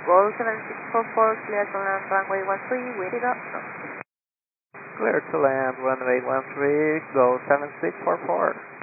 Go 7644, clear to land runway 13, wind it up. Clear to land, runway 13, go 7644.